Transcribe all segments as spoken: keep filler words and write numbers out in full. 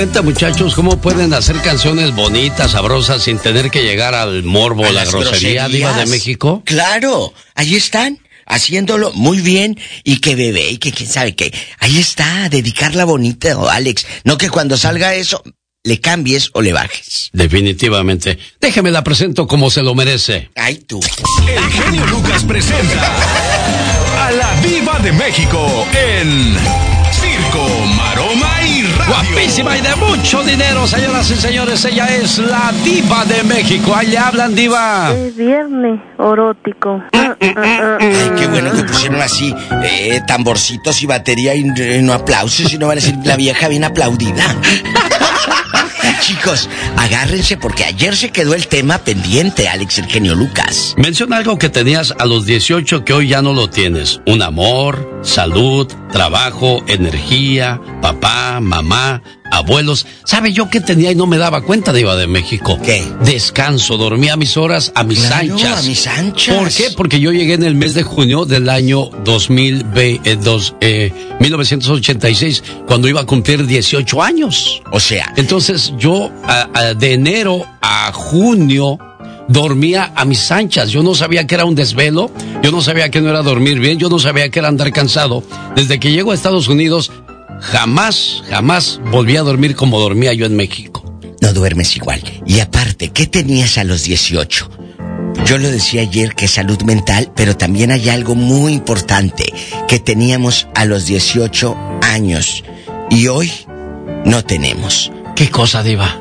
Muchachos, ¿cómo pueden hacer canciones bonitas, sabrosas, sin tener que llegar al morbo, a la grosería, Diva de México? Claro, ahí están, haciéndolo muy bien, y que bebé, y que quién sabe qué. Ahí está, dedicarla bonita, oh, Alex. No que cuando salga eso, le cambies o le bajes. Definitivamente. Déjeme la presento como se lo merece. Ay, tú. El genio Lucas presenta a la Diva de México en Circo, Maroma y Radio. Guapísima y de mucho dinero, señoras y señores. Ella es la Diva de México. Ahí le hablan, Diva. Es viernes erótico. Ay, qué bueno que pusieron así eh, tamborcitos y batería y eh, no aplausos, y no van a decir la vieja bien aplaudida. Chicos, agárrense porque ayer se quedó el tema pendiente, Alex, el genio Lucas. Menciona algo que tenías a los dieciocho que hoy ya no lo tienes. Un amor, salud, trabajo, energía, papá, mamá, abuelos. ¿Sabe yo qué tenía y no me daba cuenta, Diva de México? ¿Qué? Descanso, dormía a mis horas, a mis Claro, anchas. a mis anchas. ¿Por qué? Porque yo llegué en el mes de junio del año dos mil, eh, dos, eh, mil novecientos ochenta y seis, cuando iba a cumplir dieciocho años. O sea, Entonces yo a, a, de enero a junio dormía a mis anchas. Yo no sabía que era un desvelo, yo no sabía que no era dormir bien, yo no sabía que era andar cansado. Desde que llego a Estados Unidos, jamás, jamás volví a dormir como dormía yo en México. no duermes igual. Y aparte, ¿qué tenías a los dieciocho? Yo lo decía ayer que salud mental, pero también hay algo muy importante que teníamos a los dieciocho años y hoy no tenemos. ¿Qué cosa, Diva?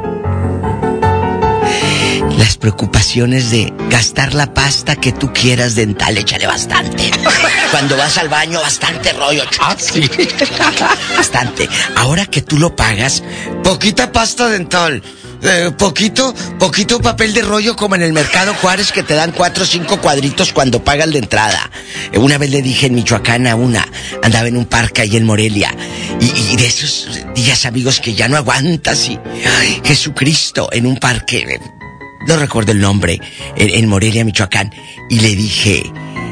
Las preocupaciones de gastar la pasta que tú quieras dental, échale bastante. Cuando vas al baño, bastante rollo. Ah, sí. Bastante. Ahora que tú lo pagas, poquita pasta dental. Eh, poquito, poquito papel de rollo como en el Mercado Juárez que te dan cuatro o cinco cuadritos cuando pagas la entrada. Eh, una vez le dije en Michoacán a una, andaba en un parque ahí en Morelia, y, y de esos días, amigos, que ya no aguantas y... Ay, Jesucristo, en un parque, eh, no recuerdo el nombre, en, en Morelia, Michoacán, y le dije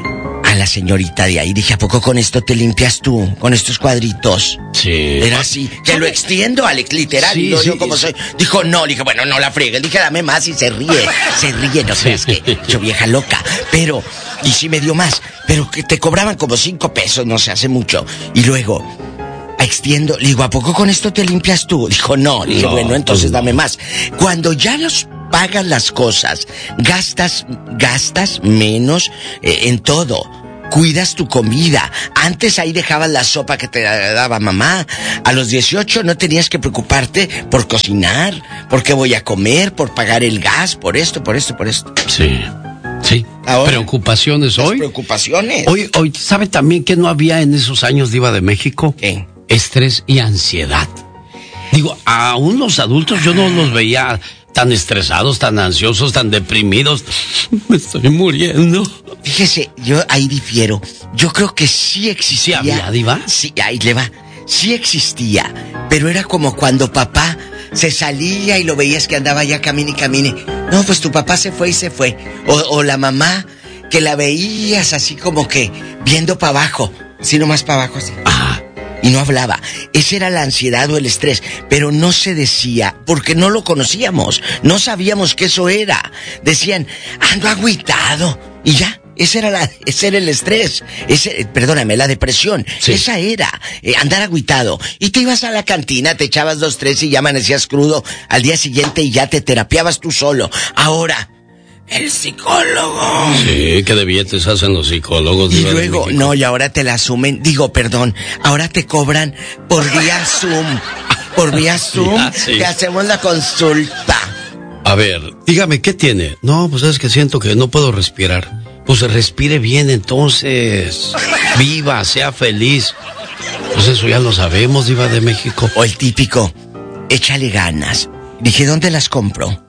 a la señorita de ahí, dije, ¿a poco con esto te limpias tú? Con estos cuadritos. Sí. Era así, que lo extiendo, Alex, literal, Sí, y no sí, yo como sí. soy. Dijo, no, le dije, bueno, no la friegue. Le dije, dame más, y se ríe, se ríe, no creas que yo vieja loca. Pero, y sí me dio más, pero que te cobraban como cinco pesos, no se hace mucho. Y luego, extiendo, le digo, ¿a poco con esto te limpias tú? Dijo, no, le dije, No, bueno, entonces pues no. dame más. Cuando ya los pagas las cosas, gastas, gastas menos eh, en todo. Cuidas tu comida. Antes ahí dejabas la sopa que te daba mamá. A los dieciocho no tenías que preocuparte por cocinar, por qué voy a comer, por pagar el gas, por esto, por esto, por esto. Sí, sí. Ahora, ¿Preocupaciones Las hoy? preocupaciones. Hoy, hoy, ¿sabe también que no había en esos años, Diva de México? ¿Qué? Estrés y ansiedad. Digo, aún los adultos yo no los veía tan estresados, tan ansiosos, tan deprimidos. Me estoy muriendo. Fíjese, yo ahí difiero. Yo creo que sí existía. ¿Sí había, Diva? Sí, ahí le va. Sí existía, pero era como cuando papá se salía y lo veías que andaba ya camine y camine. No, pues tu papá se fue y se fue. O, o la mamá, que la veías así como que viendo para abajo, así nomás para abajo, así. Ah, Y no hablaba. Esa era la ansiedad o el estrés, pero no se decía, porque no lo conocíamos, no sabíamos que eso era. Decían, ando agüitado, y ya. Ese era, la, ese era el estrés, ese, perdóname, la depresión, sí. Esa era, eh, andar agüitado. Y te ibas a la cantina, te echabas dos, tres y ya amanecías crudo al día siguiente y ya te terapiabas tú solo. Ahora, el psicólogo. sí, qué de billetes hacen los psicólogos. Y Diva de luego, México. no, y ahora te la asumen, digo, perdón, ahora te cobran por vía Zoom, por vía Zoom, Ah, sí. te hacemos la consulta. A ver, dígame, ¿qué tiene? No, pues es que siento que no puedo respirar. Pues respire bien entonces. Viva, sea feliz. Pues eso ya lo sabemos, Diva de México. O el típico, échale ganas. Dije, ¿dónde las compro?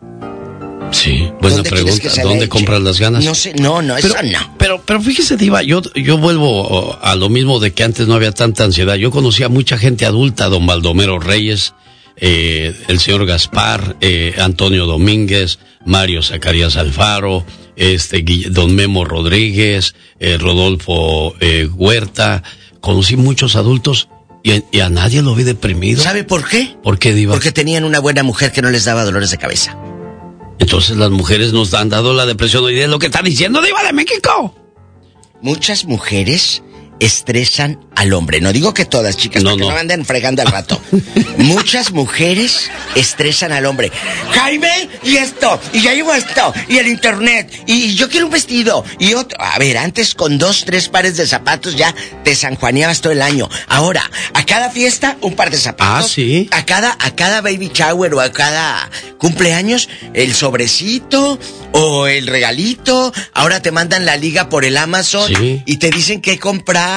Sí, buena ¿Dónde quieres que pregunta. se la ¿Dónde eche? compras las ganas? No sé, no, no, Pero, eso no. pero, pero fíjese, Diva, yo, yo vuelvo a lo mismo de que antes no había tanta ansiedad. Yo conocía a mucha gente adulta, don Baldomero Reyes, eh, el señor Gaspar, eh, Antonio Domínguez, Mario Zacarías Alfaro, este, Guille- don Memo Rodríguez, eh, Rodolfo eh, Huerta. Conocí muchos adultos Y a, y a nadie lo vi deprimido. ¿Sabe por qué? ¿Por qué, Diva? Porque tenían una buena mujer que no les daba dolores de cabeza. Entonces las mujeres nos han dado la depresión hoy día, es lo que está diciendo Diva de México. Muchas mujeres estresan al hombre. No digo que todas, chicas, no, porque no. no anden fregando al rato. Muchas mujeres estresan al hombre. Jaime, y esto, y ya llevo esto, y el internet, y yo quiero un vestido, y otro. A ver, antes con dos, tres pares de zapatos ya te sanjuaneabas todo el año. Ahora, a cada fiesta, un par de zapatos. Ah, sí. A cada, a cada baby shower o a cada cumpleaños, el sobrecito o el regalito. Ahora te mandan la liga por el Amazon, sí, y te dicen qué comprar.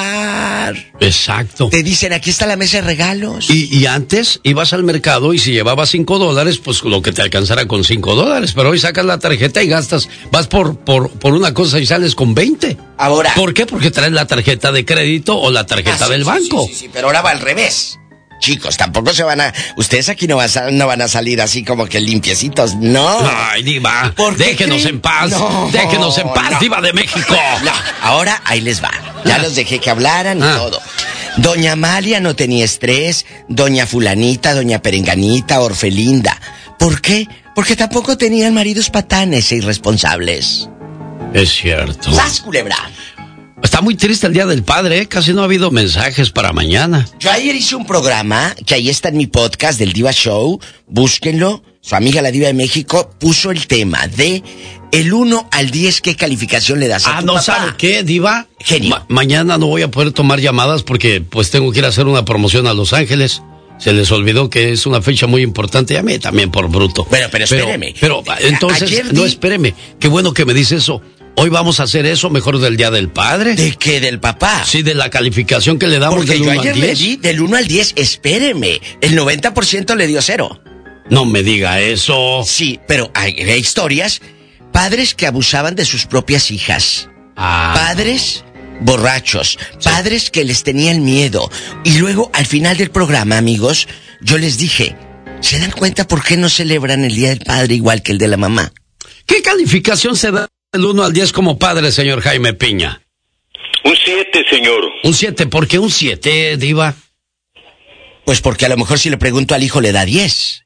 Exacto. Te dicen, aquí está la mesa de regalos. Y, y antes ibas al mercado y si llevabas cinco dólares, pues lo que te alcanzara con cinco dólares. Pero hoy sacas la tarjeta y gastas, vas por, por, por una cosa y sales con veinte. Ahora. ¿Por qué? Porque traes la tarjeta de crédito o la tarjeta ah, sí, del sí, banco. Sí, sí, sí, pero ahora va al revés. Chicos, tampoco se van a... Ustedes aquí no, vas a, no van a salir así como que limpiecitos, no. Ay, Diva, déjenos creen? en paz, no, déjenos en paz, no. Diva de México. No, ahora ahí les va. Ya ah. los dejé que hablaran y ah. todo. Doña Amalia no tenía estrés, doña Fulanita, doña Perenganita, Orfelinda. ¿Por qué? Porque tampoco tenían maridos patanes e irresponsables. Es cierto. ¡Sas, culebra! Está muy triste el Día del Padre, ¿eh? Casi no ha habido mensajes para mañana. Yo ayer hice un programa, que ahí está en mi podcast del Diva Show, búsquenlo. Su amiga la Diva de México puso el tema de el uno al diez, ¿qué calificación le das a ah, tu no, papá? ¿sabe qué, Diva? Genio. Ma- mañana no voy a poder tomar llamadas porque pues tengo que ir a hacer una promoción a Los Ángeles. Se les olvidó que es una fecha muy importante y a mí también por bruto. Bueno, pero espéreme. Pero, pero entonces, ayer no, di... espéreme. Qué bueno que me dice eso. Hoy vamos a hacer eso mejor del Día del Padre. ¿De qué? ¿Del papá? Sí, de la calificación que le damos. Porque del yo uno ayer al diez. le di del uno al diez, espéreme. El noventa por ciento le dio cero. No me diga eso. Sí, pero hay, hay historias. Padres que abusaban de sus propias hijas. Ah. Padres borrachos. Sí. Padres que les tenían miedo. Y luego, al final del programa, amigos, yo les dije, ¿se dan cuenta por qué no celebran el Día del Padre igual que el de la mamá? ¿Qué calificación se da del uno al diez como padre, señor Jaime Piña? Un siete, señor. Un siete, ¿por qué un siete, Diva? Pues porque a lo mejor si le pregunto al hijo le da diez.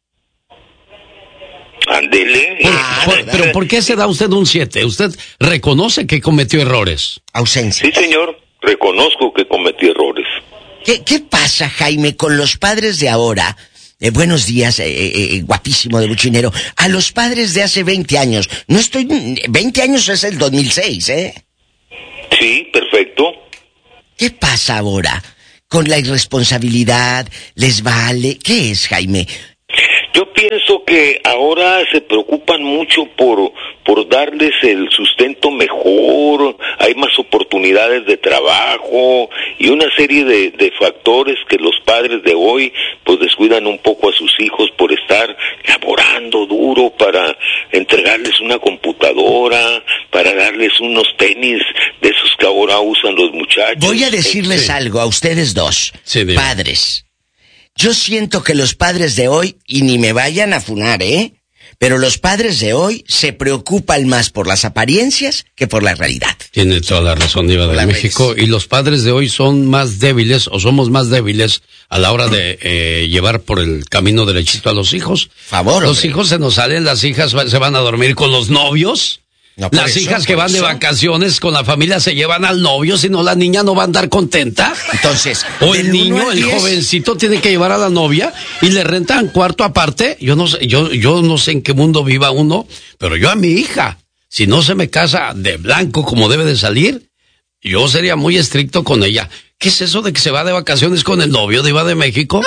Ándele. Ah, por, pero ¿por qué se da usted un siete? ¿Usted reconoce que cometió errores? Ausencia. Sí, señor. Reconozco que cometí errores. ¿Qué, qué pasa, Jaime, con los padres de ahora? Eh, buenos días, eh, eh, guapísimo de buchinero. A los padres de hace veinte años. No estoy... veinte años es el dos mil seis, ¿eh? Sí, perfecto. ¿Qué pasa ahora? Con la irresponsabilidad, ¿les vale? ¿Qué es, Jaime? Yo pienso que ahora se preocupan mucho por, por darles el sustento mejor, hay más oportunidades de trabajo y una serie de, de factores que los padres de hoy pues descuidan un poco a sus hijos por estar laborando duro para entregarles una computadora, para darles unos tenis de esos que ahora usan los muchachos. Voy a decirles sí. algo a ustedes dos, sí, padres. Yo siento que los padres de hoy, y ni me vayan a funar, ¿eh? Pero los padres de hoy se preocupan más por las apariencias que por la realidad. Tiene toda la razón, Diva de México. Y los padres de hoy son más débiles, o somos más débiles, a la hora de eh, llevar por el camino derechito a los hijos. Favor, Los hombre. hijos se nos salen, las hijas se van a dormir con los novios. No, las eso, hijas que van eso. de vacaciones con la familia se llevan al novio, si no la niña no va a andar contenta. Entonces, o el niño, el jovencito tiene que llevar a la novia y le rentan cuarto aparte. Yo no sé, yo, yo no sé en qué mundo viva uno, pero yo a mi hija, si no se me casa de blanco como debe de salir, yo sería muy estricto con ella. ¿Qué es eso de que se va de vacaciones con el novio, Diva de México?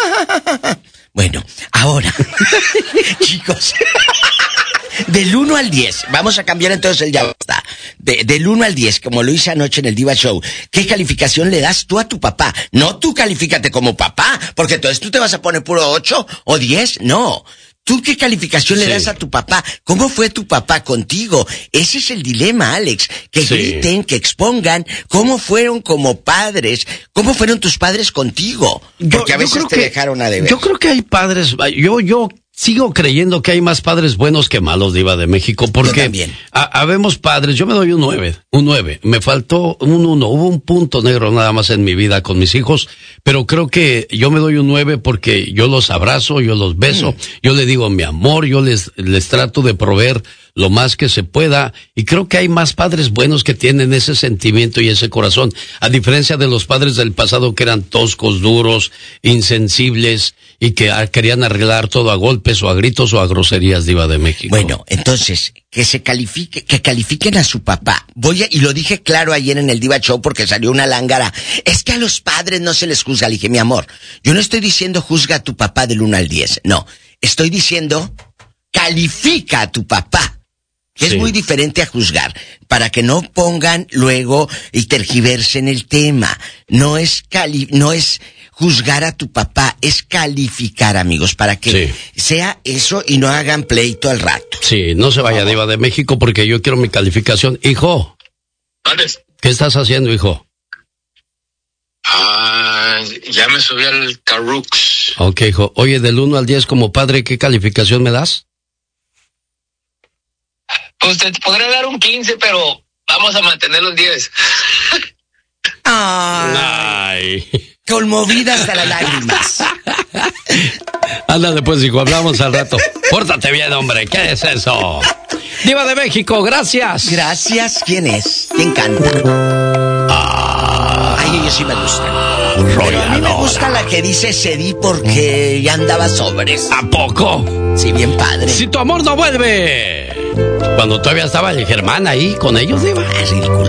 Bueno, ahora, chicos... Del uno al diez, vamos a cambiar entonces el ya está. De, del uno al diez, como lo hice anoche en el Diva Show, ¿qué calificación le das tú a tu papá? No tú califícate como papá, porque entonces tú te vas a poner puro ocho o diez, no. ¿Tú qué calificación sí. le das a tu papá? ¿Cómo fue tu papá contigo? Ese es el dilema, Alex. Que sí. griten, que expongan cómo fueron como padres, cómo fueron tus padres contigo. Porque yo, a veces te que, dejaron a deber. Yo creo que hay padres, yo, yo sigo creyendo que hay más padres buenos que malos, Diva de México, porque ha, habemos padres, yo me doy un nueve, un nueve, me faltó un uno, hubo un punto negro nada más en mi vida con mis hijos, pero creo que yo me doy un nueve porque yo los abrazo, yo los beso, mm. yo les digo mi amor, yo les, les trato de proveer lo más que se pueda, y creo que hay más padres buenos que tienen ese sentimiento y ese corazón, a diferencia de los padres del pasado que eran toscos, duros, insensibles, y que querían arreglar todo a golpes o a gritos o a groserías, Diva de México. Bueno, entonces, que se califique, que califiquen a su papá. Voy a, y lo dije claro ayer en el Diva Show porque salió una lángara. Es que a los padres no se les juzga. Le dije, mi amor, yo no estoy diciendo juzga a tu papá del uno al diez. No, estoy diciendo califica a tu papá. Que sí. Es muy diferente a juzgar, para que no pongan luego y tergiversen el tema. No es cali, no es juzgar a tu papá, es calificar, amigos, para que sí. sea eso y no hagan pleito al rato. Sí, no se vaya, Diva de México, porque yo quiero mi calificación. Hijo, ¿vale? ¿Qué estás haciendo, hijo? Ah, ya me subí al Carrux. Ok, hijo. Oye, del uno al diez como padre, ¿qué calificación me das? Pues te podría dar un quince, pero vamos a mantenerlo en diez. Ay. Ay. Conmovida hasta las lágrimas. Ándale pues, hijo, hablamos al rato. Pórtate bien, hombre, ¿qué es eso? Diva de México, gracias. Gracias, ¿quién es? ¿Quién canta? Ah, Ay, ellos sí me gustan. Pero a mí me gusta la que dice cedí porque ya andaba sobres. ¿A poco? Sí, bien padre. Si tu amor no vuelve. Cuando todavía estaba el Germán ahí con ellos, Diva. Es ridículo.